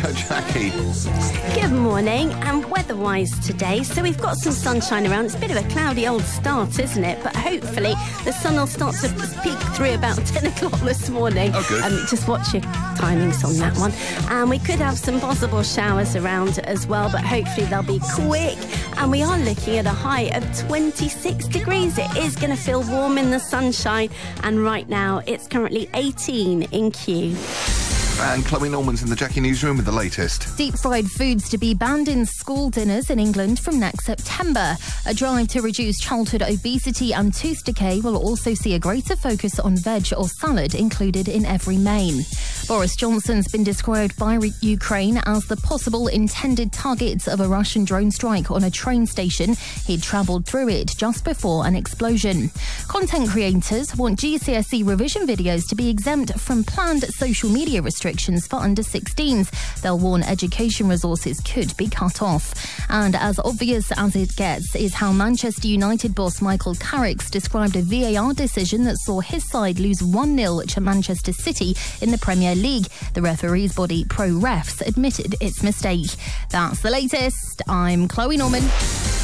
Jackie. Good morning, and weather-wise today, so we've got some sunshine around. It's a bit of a cloudy old start, isn't it? But hopefully the sun will start to peek through about 10 o'clock this morning. Oh, good. Just watch your timings on that one. And we could have some possible showers around as well, but hopefully they'll be quick. And we are looking at a high of 26 degrees. It is going to feel warm in the sunshine, and right now it's currently 18 in Kew. And Chloe Norman's in the Jackie Newsroom with the latest. Deep-fried foods to be banned in school dinners in England from next September. A drive to reduce childhood obesity and tooth decay will also see a greater focus on veg or salad included in every main. Boris Johnson's been described by Ukraine as the possible intended target of a Russian drone strike on a train station. He'd travelled through it just before an explosion. Content creators want GCSE revision videos to be exempt from planned social media restrictions for under 16s. They'll warn education resources could be cut off. And as obvious as it gets is how Manchester United boss Michael Carrick described a VAR decision that saw his side lose 1-0 to Manchester City in the Premier League. The referees body Pro Refs admitted its mistake. That's the latest. I'm Chloe Norman.